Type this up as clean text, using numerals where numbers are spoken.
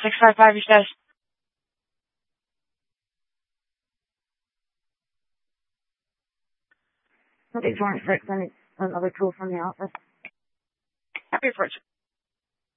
655, you said? It's warrant 6, and it's another call from the office. Happy for it.